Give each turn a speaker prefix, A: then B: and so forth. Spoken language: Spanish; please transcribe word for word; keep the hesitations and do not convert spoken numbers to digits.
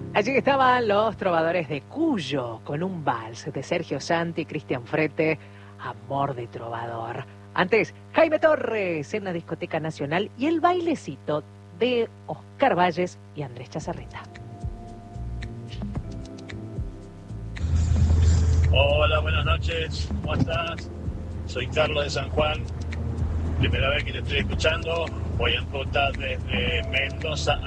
A: Allí estaban los trovadores de Cuyo, con un vals de Sergio Santi y Cristian Frete, Amor de Trovador. Antes, Jaime Torres en la Discoteca Nacional y el bailecito de Oscar Valles y Andrés Chazarreta.
B: Hola, buenas noches, ¿cómo estás? Soy Carlos de San Juan, primera vez que te estoy escuchando, voy en ruta desde Mendoza